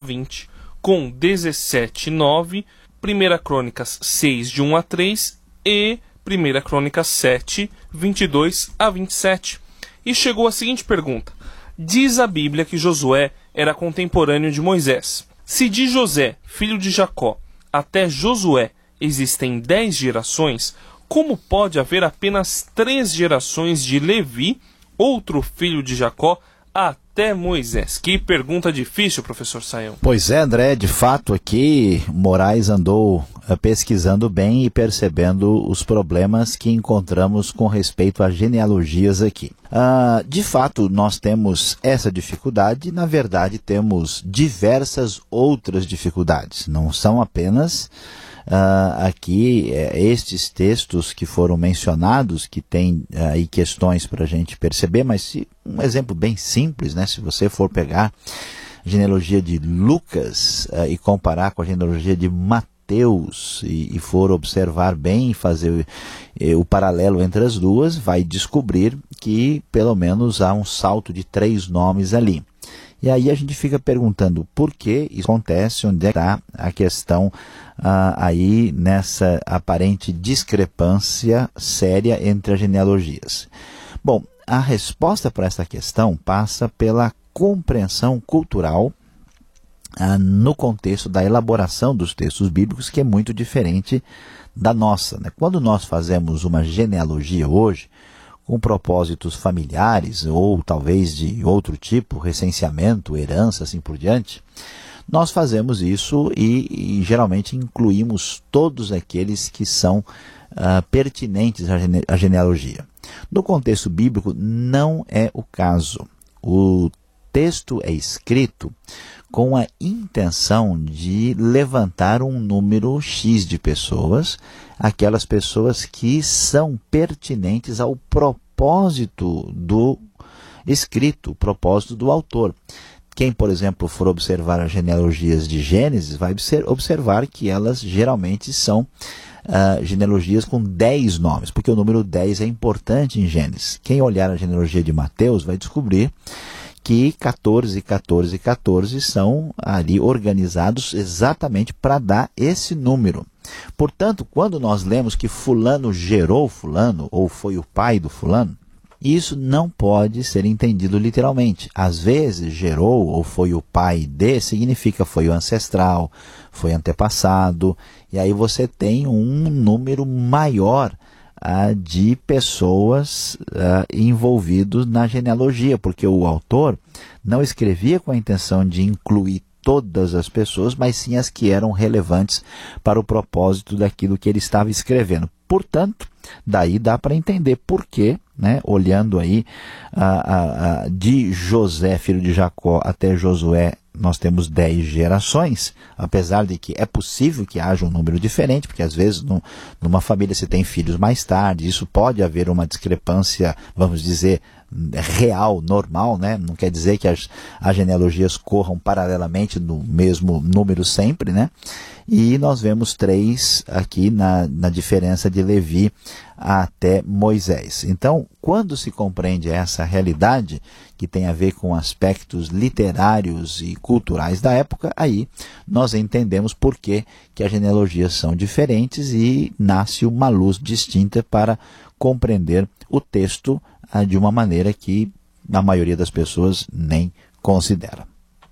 20, com 17:9, 1 Crônicas 6, de 1 a 3 e 1 Crônicas 7, 22 a 27. E chegou a seguinte pergunta: diz a Bíblia que Josué era contemporâneo de Moisés. Se de José, filho de Jacó, até Josué existem 10 gerações, como pode haver apenas 3 gerações de Levi, outro filho de Jacó, até Moisés? Que pergunta difícil, professor Sayão. Pois é, André, de fato aqui Moraes andou pesquisando bem e percebendo os problemas que encontramos com respeito às genealogias aqui. De fato, nós temos essa dificuldade, na verdade temos diversas outras dificuldades, não são apenas aqui estes textos que foram mencionados, que tem aí questões para a gente perceber, mas um exemplo bem simples, né? Se você for pegar a genealogia de Lucas e comparar com a genealogia de Mateus e for observar bem e fazer o paralelo entre as duas, vai descobrir que pelo menos há um salto de 3 nomes ali. E aí a gente fica perguntando por que isso acontece, onde está a questão aí nessa aparente discrepância séria entre as genealogias. Bom, a resposta para essa questão passa pela compreensão cultural no contexto da elaboração dos textos bíblicos, que é muito diferente da nossa, né? Quando nós fazemos uma genealogia hoje, com propósitos familiares ou talvez de outro tipo, recenseamento, herança, assim por diante, nós fazemos isso e geralmente incluímos todos aqueles que são pertinentes à genealogia. No contexto bíblico não é o caso. O texto é escrito com a intenção de levantar um número X de pessoas, aquelas pessoas que são pertinentes ao propósito do escrito, o propósito do autor. Quem, por exemplo, for observar as genealogias de Gênesis, vai observar que elas geralmente são genealogias com 10 nomes, porque o número 10 é importante em Gênesis. Quem olhar a genealogia de Mateus vai descobrir que 14, 14 e 14 são ali organizados exatamente para dar esse número. Portanto, quando nós lemos que fulano gerou fulano, ou foi o pai do fulano, isso não pode ser entendido literalmente. Às vezes, gerou ou foi o pai de significa foi o ancestral, foi antepassado, e aí você tem um número maior de pessoas envolvidos na genealogia, porque o autor não escrevia com a intenção de incluir todas as pessoas, mas sim as que eram relevantes para o propósito daquilo que ele estava escrevendo. Portanto, daí dá para entender por que, né, olhando aí de José, filho de Jacó, até Josué, nós temos 10 gerações, apesar de que é possível que haja um número diferente, porque às vezes numa família se tem filhos mais tarde, isso pode haver uma discrepância, vamos dizer, real, normal, né? Não quer dizer que as genealogias corram paralelamente no mesmo número sempre, né? E nós vemos 3 aqui na diferença de Levi até Moisés. Então, quando se compreende essa realidade, que tem a ver com aspectos literários e culturais da época, aí nós entendemos por que as genealogias são diferentes e nasce uma luz distinta para compreender o texto de uma maneira que a maioria das pessoas nem considera.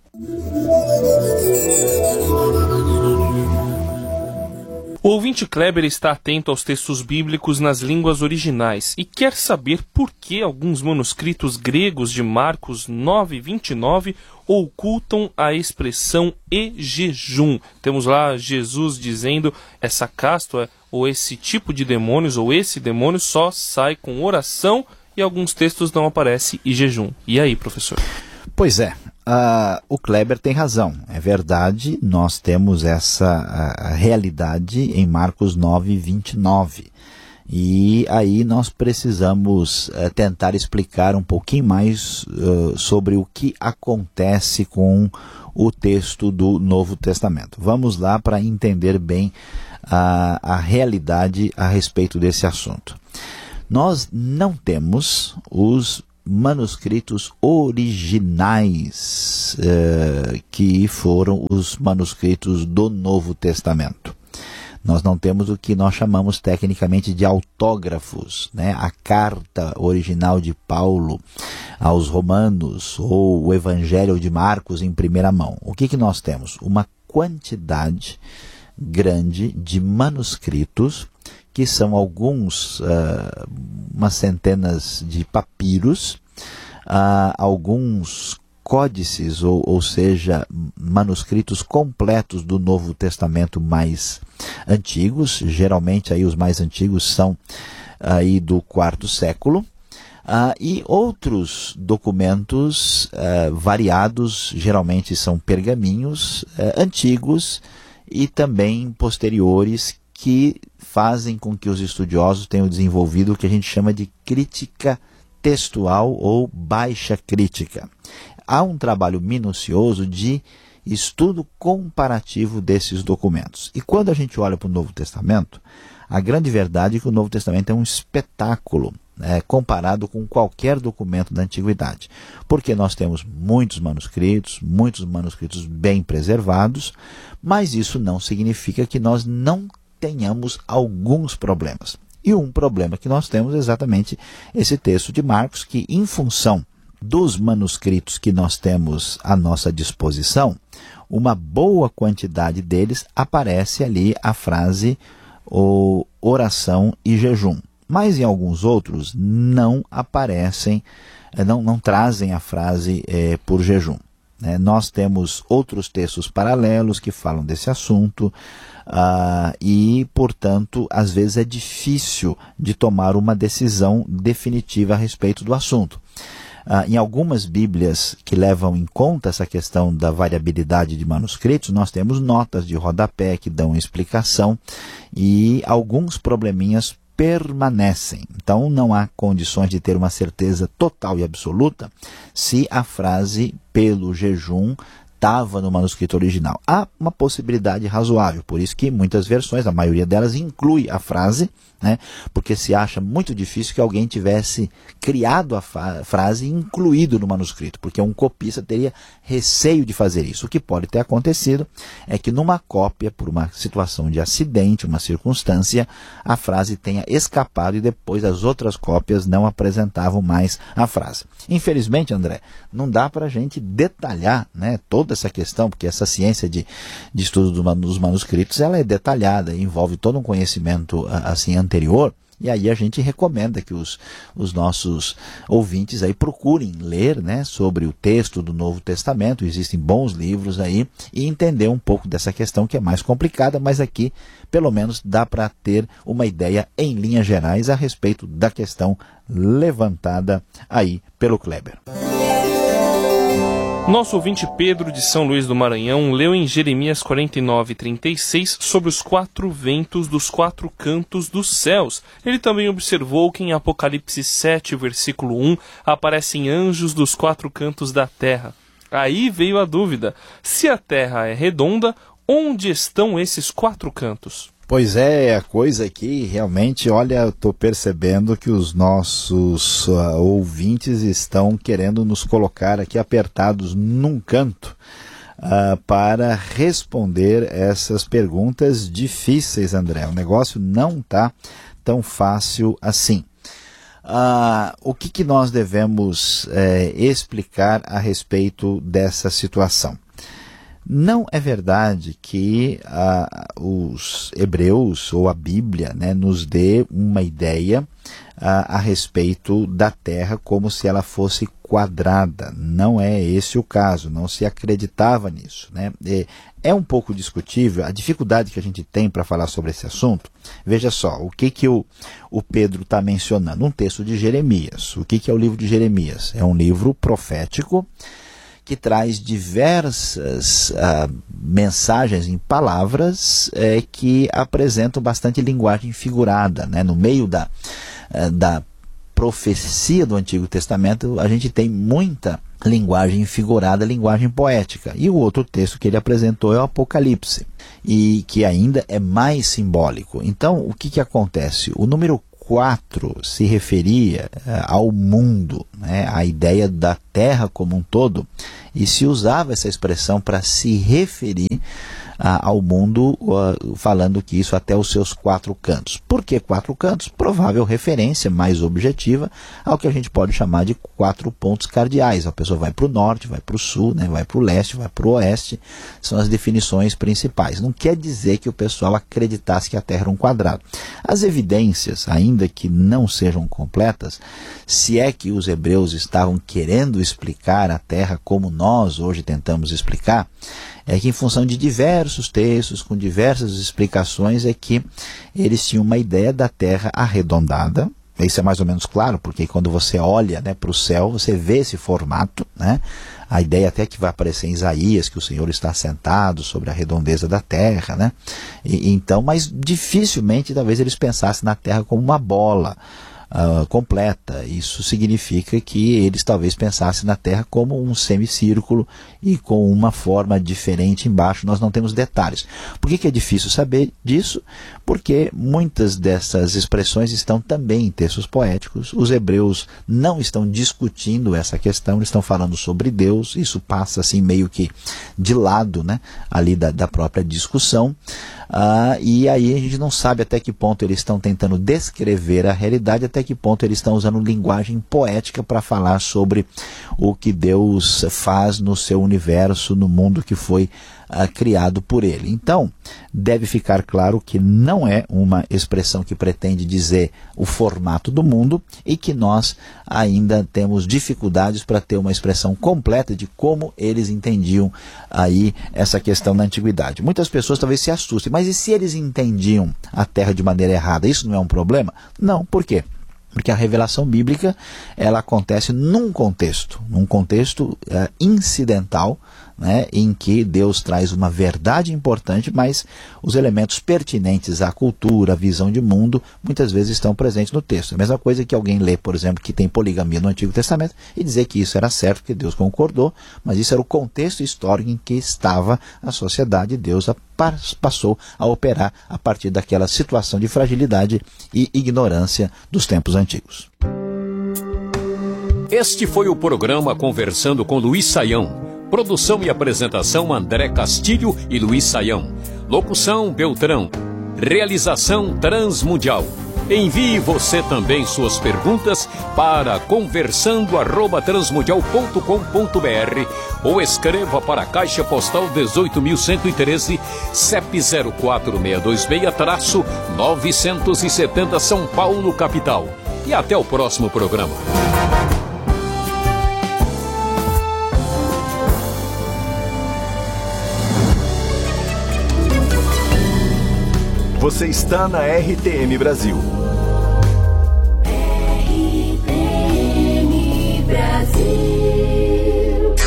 O ouvinte Kleber está atento aos textos bíblicos nas línguas originais e quer saber por que alguns manuscritos gregos de Marcos 9:29 ocultam a expressão e jejum. Temos lá Jesus dizendo essa casta ou esse tipo de demônios ou esse demônio só sai com oração e alguns textos não aparece e jejum. E aí, professor? Pois é. O Kleber tem razão, é verdade, nós temos essa realidade em Marcos 9:29 e aí nós precisamos tentar explicar um pouquinho mais sobre o que acontece com o texto do Novo Testamento. Vamos lá para entender bem a realidade a respeito desse assunto. Nós não temos os manuscritos originais, que foram os manuscritos do Novo Testamento. Nós não temos o que nós chamamos tecnicamente de autógrafos, né? A carta original de Paulo aos Romanos ou o Evangelho de Marcos em primeira mão. O que nós temos? Uma quantidade grande de manuscritos, que são umas centenas de papiros, alguns códices, ou seja, manuscritos completos do Novo Testamento mais antigos. Geralmente aí os mais antigos são aí do quarto século, e outros documentos variados, geralmente são pergaminhos antigos e também posteriores, que fazem com que os estudiosos tenham desenvolvido o que a gente chama de crítica textual ou baixa crítica. Há um trabalho minucioso de estudo comparativo desses documentos. E quando a gente olha para o Novo Testamento, a grande verdade é que o Novo Testamento é um espetáculo, comparado com qualquer documento da Antiguidade. Porque nós temos muitos manuscritos bem preservados, mas isso não significa que nós não tenhamos alguns problemas. E um problema que nós temos é exatamente esse texto de Marcos, que, em função dos manuscritos que nós temos à nossa disposição, uma boa quantidade deles aparece ali a frase oração e jejum. Mas em alguns outros não aparecem, não trazem a frase por jejum. Nós temos outros textos paralelos que falam desse assunto, e, portanto, às vezes é difícil de tomar uma decisão definitiva a respeito do assunto. Em algumas Bíblias que levam em conta essa questão da variabilidade de manuscritos, nós temos notas de rodapé que dão explicação, e alguns probleminhas permanecem. Então não há condições de ter uma certeza total e absoluta se a frase pelo jejum estava no manuscrito original. Há uma possibilidade razoável, por isso que muitas versões, a maioria delas, inclui a frase, porque se acha muito difícil que alguém tivesse criado a frase e incluído no manuscrito, porque um copista teria receio de fazer isso. O que pode ter acontecido é que numa cópia, por uma situação de acidente, uma circunstância, a frase tenha escapado e depois as outras cópias não apresentavam mais a frase. Infelizmente, André, não dá para a gente detalhar toda essa questão, porque essa ciência de estudo dos manuscritos, ela é detalhada, envolve todo um conhecimento assim anterior, e aí a gente recomenda que os nossos ouvintes aí procurem ler sobre o texto do Novo Testamento. Existem bons livros aí, e entender um pouco dessa questão que é mais complicada, mas aqui pelo menos dá para ter uma ideia em linhas gerais a respeito da questão levantada aí pelo Kleber. Nosso ouvinte Pedro, de São Luís do Maranhão, leu em Jeremias 49:36 sobre os 4 ventos dos 4 cantos dos céus. Ele também observou que em Apocalipse 7, versículo 1, aparecem anjos dos 4 cantos da terra. Aí veio a dúvida: se a terra é redonda, onde estão esses 4 cantos? Pois é, a coisa aqui realmente, olha, eu estou percebendo que os nossos ouvintes estão querendo nos colocar aqui apertados num canto para responder essas perguntas difíceis, André. O negócio não está tão fácil assim. O que nós devemos explicar a respeito dessa situação? Não é verdade que os hebreus ou a Bíblia nos dê uma ideia a respeito da Terra como se ela fosse quadrada. Não é esse o caso, não se acreditava nisso. É um pouco discutível a dificuldade que a gente tem para falar sobre esse assunto. Veja só, o que o Pedro está mencionando? Um texto de Jeremias. O que é o livro de Jeremias? É um livro profético que traz diversas mensagens em palavras que apresentam bastante linguagem figurada. No meio da profecia do Antigo Testamento, a gente tem muita linguagem figurada, linguagem poética. E o outro texto que ele apresentou é o Apocalipse, e que ainda é mais simbólico. Então, o que acontece? O número 4 se referia ao mundo, né, à ideia da terra como um todo, e se usava essa expressão para se referir ao mundo, falando que isso até os seus 4 cantos. Por que 4 cantos? Provável referência mais objetiva ao que a gente pode chamar de 4 pontos cardeais. A pessoa vai para o norte, vai para o sul, né, vai para o leste, vai para o oeste. São as definições principais. Não quer dizer que o pessoal acreditasse que a Terra era um quadrado. As evidências, ainda que não sejam completas, se é que os hebreus estavam querendo explicar a Terra como nós hoje tentamos explicar, é que em função de diversos textos, com diversas explicações, é que eles tinham uma ideia da Terra arredondada. Isso é mais ou menos claro, porque quando você olha, né, para o céu, você vê esse formato, né? A ideia até que vai aparecer em Isaías, que o Senhor está sentado sobre a redondeza da terra, né? Então, mas dificilmente talvez eles pensassem na Terra como uma bola completa. Isso significa que eles talvez pensassem na Terra como um semicírculo e com uma forma diferente embaixo. Nós não temos detalhes. Por que é difícil saber disso? Porque muitas dessas expressões estão também em textos poéticos. Os hebreus não estão discutindo essa questão, eles estão falando sobre Deus. Isso passa assim meio que de lado, né, ali da própria discussão. E aí a gente não sabe até que ponto eles estão tentando descrever a realidade, até que ponto eles estão usando linguagem poética para falar sobre o que Deus faz no seu universo, no mundo que foi criado por ele. Então, deve ficar claro que não é uma expressão que pretende dizer o formato do mundo e que nós ainda temos dificuldades para ter uma expressão completa de como eles entendiam aí essa questão na antiguidade. Muitas pessoas talvez se assustem, mas e se eles entendiam a Terra de maneira errada? Isso não é um problema? Não, por quê? Porque a revelação bíblica, ela acontece num contexto incidental, né, em que Deus traz uma verdade importante, mas os elementos pertinentes à cultura, à visão de mundo, muitas vezes estão presentes no texto. A mesma coisa que alguém lê, por exemplo, que tem poligamia no Antigo Testamento e dizer que isso era certo, que Deus concordou, mas isso era o contexto histórico em que estava a sociedade, e Deus passou a operar a partir daquela situação de fragilidade e ignorância dos tempos antigos. Este foi o programa Conversando com Luiz Saião. Produção e apresentação André Castilho e Luiz Saião. Locução Beltrão. Realização Transmundial. Envie você também suas perguntas para conversando@transmundial.com.br ou escreva para a Caixa Postal 18.113, CEP 04626-970 São Paulo, capital. E até o próximo programa. Você está na RTM Brasil. RTM Brasil.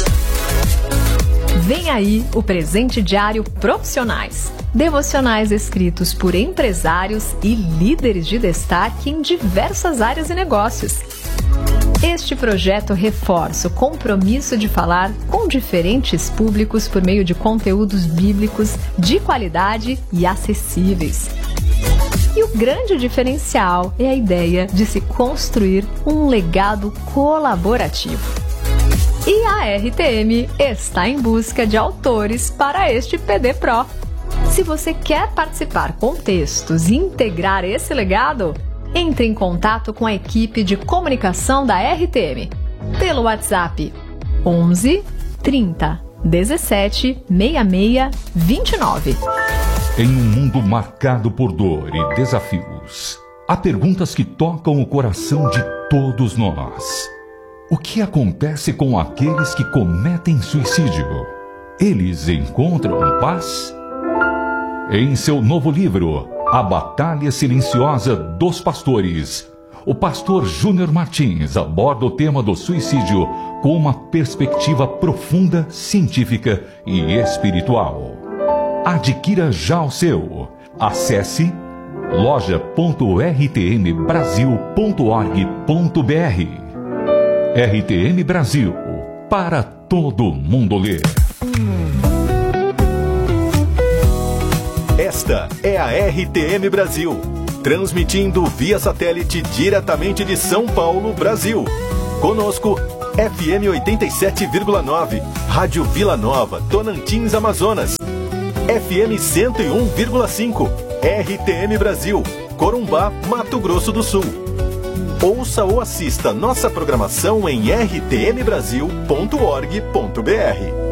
Vem aí o presente diário Profissionais. Devocionais escritos por empresários e líderes de destaque em diversas áreas e negócios. Este projeto reforça o compromisso de falar com diferentes públicos por meio de conteúdos bíblicos de qualidade e acessíveis. E o grande diferencial é a ideia de se construir um legado colaborativo. E a RTM está em busca de autores para este PD Pro. Se você quer participar com textos e integrar esse legado, entre em contato com a equipe de comunicação da RTM pelo WhatsApp 11 30 17 66 29. Em um mundo marcado por dor e desafios, há perguntas que tocam o coração de todos nós. O que acontece com aqueles que cometem suicídio? Eles encontram paz? Em seu novo livro, A Batalha Silenciosa dos Pastores, o pastor Júnior Martins aborda o tema do suicídio com uma perspectiva profunda, científica e espiritual. Adquira já o seu. Acesse loja.rtmbrasil.org.br. RTM Brasil, para todo mundo ler. Esta é a RTM Brasil, transmitindo via satélite diretamente de São Paulo, Brasil. Conosco, FM 87,9, Rádio Vila Nova, Tonantins, Amazonas. FM 101,5, RTM Brasil, Corumbá, Mato Grosso do Sul. Ouça ou assista nossa programação em rtmbrasil.org.br.